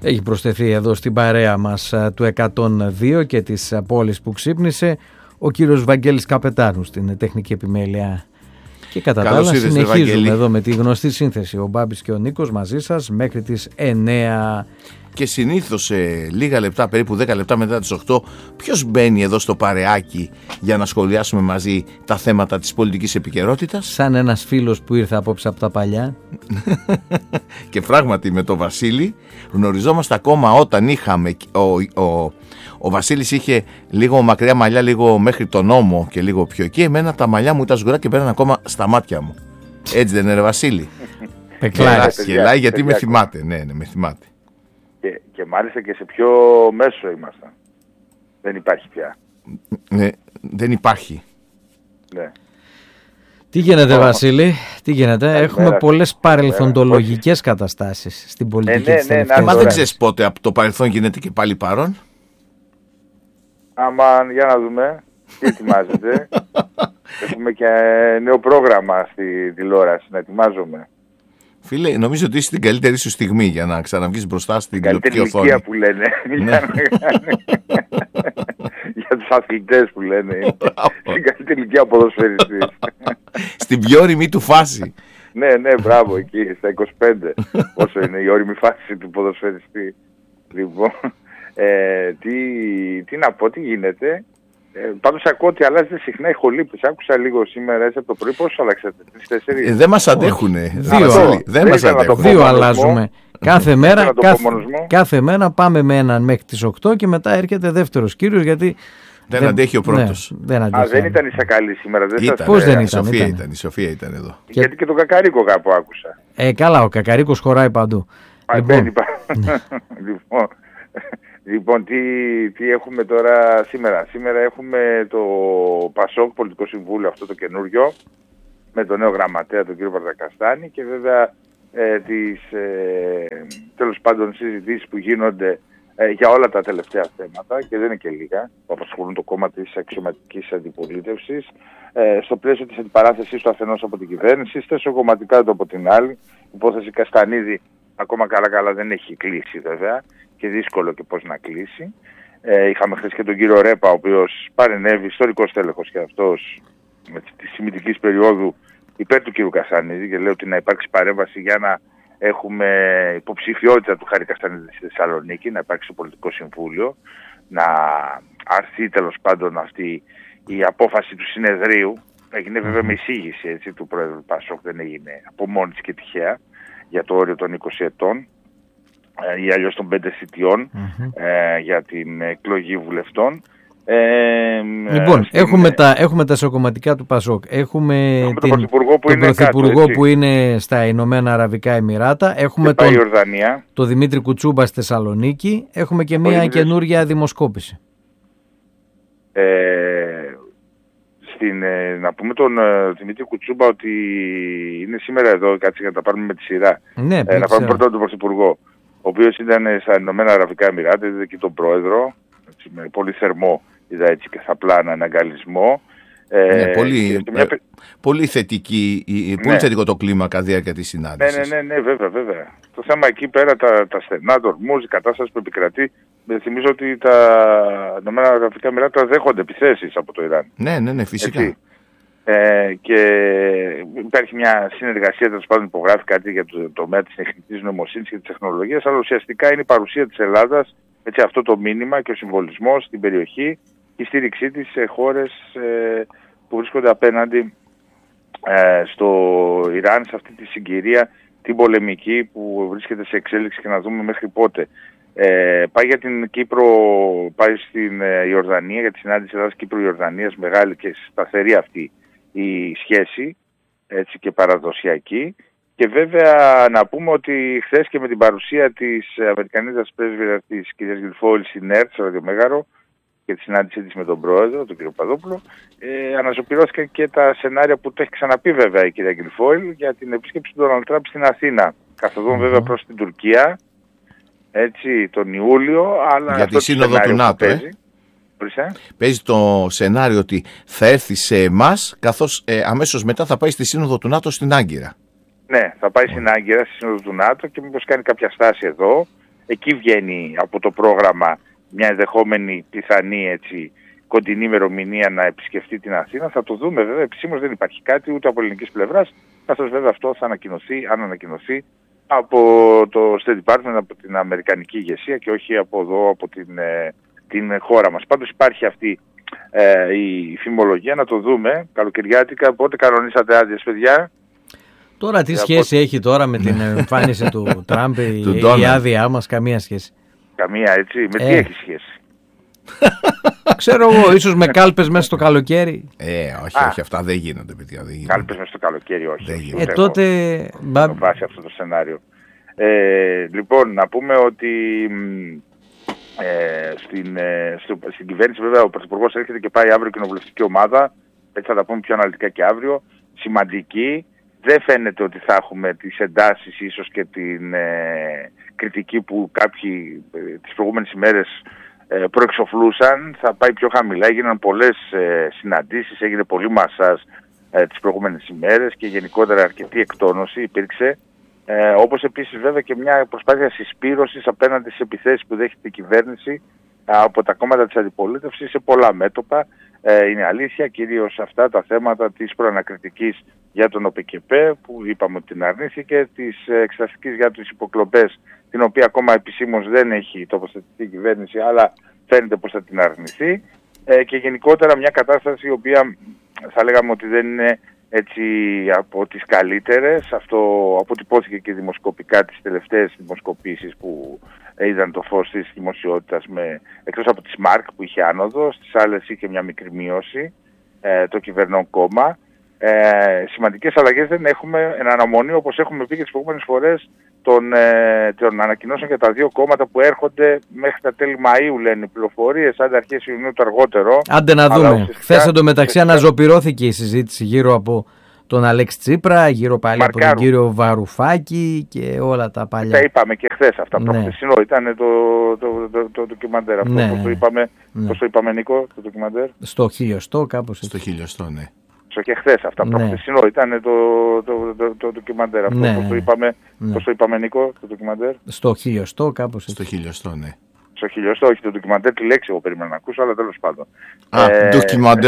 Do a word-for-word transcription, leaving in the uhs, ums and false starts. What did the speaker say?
Έχει προσθεθεί εδώ στην παρέα μας του εκατόν δύο και της πόλης που ξύπνησε ο κύριος Βαγγέλης Καπετάνου στην τεχνική επιμέλεια. Και κατά τα άλλα συνεχίζουμε εδώ με τη γνωστή σύνθεση, ο Μπάμπης και ο Νίκος μαζί σας μέχρι τις εννέα. Και συνήθως σε λίγα λεπτά, περίπου δέκα λεπτά μετά τις οκτώ, ποιος μπαίνει εδώ στο παρεάκι για να σχολιάσουμε μαζί τα θέματα της πολιτικής επικαιρότητας? Σαν ένας φίλος που ήρθε απόψε από τα παλιά. Και πράγματι με τον Βασίλη γνωριζόμαστε ακόμα όταν είχαμε, ο, ο, ο Βασίλης είχε λίγο μακριά μαλλιά, λίγο μέχρι τον ώμο και λίγο πιο εκεί. Εμένα τα μαλλιά μου ήταν σγουρά και μπαίναν ακόμα στα μάτια μου. Έτσι δεν είναι, ρε Βασίλη? Γελάει γιατί με θυμάται. Ναι, ναι, με θυμάται. Και, και μάλιστα και σε ποιο μέσο ήμασταν. Δεν υπάρχει πια. Ναι, δεν υπάρχει. Ναι. Τι γίνεται, Βασίλη, τι γίνεται? Έχουμε μέρα, πολλές παρελθοντολογικές καταστάσεις στην πολιτική. Ε, ναι, ναι, ναι, μα δεν ξέρεις πότε από το παρελθόν γίνεται και πάλι παρόν. Άμα, για να δούμε, τι ετοιμάζεται. Έχουμε και νέο πρόγραμμα στη τηλεόραση να ετοιμάζομαι. Φίλε, νομίζω ότι είσαι στην καλύτερη σου στιγμή για να ξαναβγείς μπροστά στην τηλεοπτική οθόνη. Καλύτερη που λένε. Για τους αθλητές που λένε. Στην καλύτερη ηλικία ποδοσφαιριστής. Στην πιο ωριμή του φάση. Ναι, ναι, μπράβο, εκεί, στα είκοσι πέντε. Όσο είναι η ωριμή φάση του ποδοσφαιριστή. Λοιπόν, ε, τι, τι να πω, τι γίνεται. Ε, πάντως ακούω ότι αλλάζεται συχνά η χολύπης. Άκουσα λίγο σήμερα έτσι από το πρωί. Πώς αλλάξατε? Τρεις, τέσσερις. Ε, δεν μας αντέχουνε. Δύο, δεν δεν μας αντέχουν. Δύο αλλάζουμε. Κάθε μέρα, κάθε, κάθε μέρα πάμε με έναν μέχρι τις οκτώ και μετά έρχεται δεύτερος κύριος γιατί δεν, δεν αντέχει ο πρώτος. Ναι, δεν αντέχει. Α, δεν ήταν η Σακάλη σήμερα. Δεν ήταν, σας... Πώς δεν η ήταν, Σοφία ήταν. ήταν. Η Σοφία ήταν εδώ. Και... Γιατί και τον Κακαρίκο κάπου άκουσα. Ε, καλά, ο Κακαρίκος χωράει παντού. Α, λοιπόν, λοιπόν, λοιπόν τι, τι έχουμε τώρα σήμερα. Σήμερα έχουμε το Πασόκ Πολιτικό Συμβούλιο, αυτό το καινούριο, με τον νέο γραμματέα, τον κύριο Βαρδακαστάνη, και βέβαια ε, τις ε, τέλος πάντων συζητήσεις που γίνονται ε, για όλα τα τελευταία θέματα, και δεν είναι και λίγα, που απασχολούν το κόμμα της αξιωματικής αντιπολίτευσης, ε, στο πλαίσιο της αντιπαράθεσης του αφενός από την κυβέρνηση, στεσοκομματικά του από την άλλη. Η υπόθεση Καστανίδη ακόμα καλά-καλά δεν έχει κλείσει βέβαια, και δύσκολο και πώς να κλείσει. Ε, είχαμε χθες και τον κύριο Ρέπα, ο οποίος παρενέβη, ιστορικός τέλεχος και αυτός, με τη σημαντική περίοδου υπέρ του κύριου Καστανίδη, και λέω ότι να υπάρξει παρέμβαση για να έχουμε υποψηφιότητα του Χάρη Καστανίδη στη Θεσσαλονίκη, να υπάρξει το πολιτικό συμβούλιο, να αρθεί τέλος πάντων αυτή η απόφαση του συνεδρίου. Έγινε βέβαια με εισήγηση, έτσι, του πρόεδρου Πασόκ, δεν έγινε από μόνη της και τυχαία, για το όριο των είκοσι ετών ή αλλιώς των πέντε θητιών mm-hmm. ε, για την εκλογή βουλευτών. Ε, λοιπόν, στην... έχουμε, τα, έχουμε τα ισοκομματικά του Πασόκ. Έχουμε, έχουμε την, τον Πρωθυπουργό, που, τον είναι Πρωθυπουργό κάτω, που είναι στα Ηνωμένα Αραβικά Εμιράτα. Έχουμε τον το Δημήτρη Κουτσούμπα στη Θεσσαλονίκη. Έχουμε και μια καινούργια δημοσκόπηση. Ε, στην, ε, να πούμε τον ε, Δημήτρη Κουτσούμπα ότι είναι σήμερα εδώ, κάτσε να τα πάρουμε με τη σειρά. Ναι, ε, να πάρουμε πρώτα τον Πρωθυπουργό, ο οποίος ήταν στα Ηνωμένα Αραβικά Εμιράτα, είδε εκεί τον πρόεδρο, έτσι, με πολύ θερμό, είδα έτσι και στα πλάνα αναγκαλισμό. Ναι, ε, πολύ, μια... ε, πολύ, θετική, πολύ ναι. θετικό το κλίμα κατά διάρκεια της συνάντησης. Ναι, ναι, ναι, ναι, βέβαια, βέβαια. Το θέμα εκεί πέρα, τα, τα στενά, το ορμούς, η κατάσταση που επικρατεί, με θυμίζω ότι τα Ηνωμένα Αραβικά Εμιράτα δέχονται επιθέσεις από το Ιράν. Ναι, ναι, ναι, φυσικά. Ε, και υπάρχει μια συνεργασία, τέλος πάντων υπογράφει κάτι για το τομέα της τεχνητής νοημοσύνης και της τεχνολογίας, αλλά ουσιαστικά είναι η παρουσία της Ελλάδας, έτσι, αυτό το μήνυμα και ο συμβολισμός στην περιοχή και η στήριξή της σε χώρες ε, που βρίσκονται απέναντι ε, στο Ιράν, σε αυτή τη συγκυρία την πολεμική που βρίσκεται σε εξέλιξη, και να δούμε μέχρι πότε. Ε, πάει για την Κύπρο, πάει στην ε, Ιορδανία για τη συνάντηση Ελλάδας Κύπρου-Ιορδανίας, μεγάλη και σταθερή αυτή η σχέση, έτσι, και παραδοσιακή. Και βέβαια να πούμε ότι χθες και με την παρουσία της Αμερικανίδας πρέσβυρα της κυρίας Γιλφόλη στην ΕΡΤ, στο Ραδιομέγαρο, και τη συνάντησή της με τον πρόεδρο, τον κύριο Παδόπουλο, ε, αναζωπηρώθηκαν και τα σενάρια που το έχει ξαναπεί βέβαια η κυρία Γιλφόλη για την επίσκεψη του Ντόναλντ Τραμπ στην Αθήνα. Καθοδόν mm-hmm. βέβαια προς την Τουρκία, έτσι, τον Ιούλιο, αλλά για τη σύνοδο του ΝΑΤΟ. Παίζει. Ε? παίζει το σενάριο ότι θα έρθει σε εμάς, καθώς ε, αμέσως μετά θα πάει στη σύνοδο του ΝΑΤΟ στην Άγκυρα. Ναι, θα πάει στην Άγκυρα, στη σύνοδο του ΝΑΤΟ, και μήπως κάνει κάποια στάση εδώ. εκεί βγαίνει από το πρόγραμμα μια ενδεχόμενη πιθανή έτσι, κοντινή ημερομηνία να επισκεφτεί την Αθήνα. Θα το δούμε βέβαια, επισήμως δεν υπάρχει κάτι ούτε από ελληνικής πλευράς, καθώς βέβαια αυτό θα ανακοινωθεί, αν ανακοινωθεί, από το State Department, από την αμερικανική ηγεσία και όχι από εδώ, από την, ε, την χώρα μας. Πάντως υπάρχει αυτή ε, η φημολογία, να το δούμε, καλοκαιριάτικα. Πότε κανονίσατε άδειες, παιδιά? Τώρα τι σχέση από... έχει τώρα με την εμφάνιση του Τραμπ η, η άδειά μας? Καμία σχέση. Καμία, έτσι. Με ε. τι έχει σχέση? Ξέρω εγώ, ίσως με κάλπες μέσα στο καλοκαίρι. Ε, όχι, Α, όχι, αυτά δεν γίνονται, παιδιά. Δεν γίνονται. Κάλπες μέσα στο καλοκαίρι, όχι. Δεν όχι ε, τότε... Με βάση αυτό το σενάριο. Ε, λοιπόν, να πούμε ότι ε, στην, ε, στο, στην κυβέρνηση βέβαια ο Πρωθυπουργός έρχεται και πάει αύριο κοινοβουλευτική ομάδα. Έτσι θα τα πούμε πιο αναλυτικά και αύριο. Σημαντική. Δεν φαίνεται ότι θα έχουμε τις εντάσεις ίσως και την ε, κριτική που κάποιοι ε, τις προηγούμενες ημέρες ε, προεξοφλούσαν. Θα πάει πιο χαμηλά. Έγιναν πολλές ε, συναντήσεις, έγινε πολύ μασάζ ε, τις προηγούμενες ημέρες και γενικότερα αρκετή εκτόνωση υπήρξε. Ε, όπως επίσης βέβαια και μια προσπάθεια συσπήρωσης απέναντι στις επιθέσεις που δέχεται η κυβέρνηση από τα κόμματα της αντιπολίτευσης σε πολλά μέτωπα. Ε, είναι αλήθεια, κυρίως αυτά τα θέματα της προανακριτικής για τον ΟΠΚΠ που είπαμε ότι την αρνήθηκε, της εξεταστικής για τις υποκλοπές, την οποία ακόμα επισήμως δεν έχει τοποθετηθεί η κυβέρνηση, αλλά φαίνεται πως θα την αρνηθεί, ε, και γενικότερα μια κατάσταση η οποία θα λέγαμε ότι δεν είναι έτσι από τις καλύτερες. Αυτό αποτυπώθηκε και δημοσκοπικά τις τελευταίες δημοσκοπήσεις που είδαν το φως της δημοσιότητας, με, εκτός από τη ΣΜΑΡΚ που είχε άνοδο, στις άλλες είχε μια μικρή μείωση, ε, το κυβερνών κόμμα. Ε, σημαντικές αλλαγές δεν έχουμε, εν αναμονή, όπως έχουμε πει και τις προηγούμενες φορές, των, ε, των ανακοινώσεων για τα δύο κόμματα που έρχονται μέχρι τα τέλη Μαΐου, λένε οι πληροφορίες, άντε αρχές Ιουνίου το αργότερο. Άντε να δούμε. Χθες εντωμεταξύ αναζωπηρώθηκε η συζήτηση γύρω από τον Αλέξη Τσίπρα, γύρω πάλι Μαρκάρου. Από τον κύριο Βαρουφάκη και όλα τα παλιά. Τα είπαμε και χθες αυτά. Ναι. Προχθεσινό ήταν το, το, το, το ντοκιμαντέρ αυτό. Ναι. Πώς το είπαμε, ναι. Πώς το είπαμε, Νίκο, το ντοκιμαντέρ? Στο χιλιοστό, κάπως έτσι. Στο χιλιοστό, ναι. Στο και χθες αυτά. Ναι. Προχθεσινό ήταν το, το, το, το ντοκιμαντέρ αυτό. Ναι. Πώς το είπαμε, ναι. Πώς το είπαμε, Νίκο, το ντοκιμαντέρ? Στο χιλιοστό, κάπως έτσι. Στο χιλιοστό, ναι. Στο χιλιοστό, όχι το ντοκιμαντέρ, τη λέξη εγώ περίμενα να ακούσω, αλλά τέλος πάντων. Α, ε, ντοκιμαντέρ.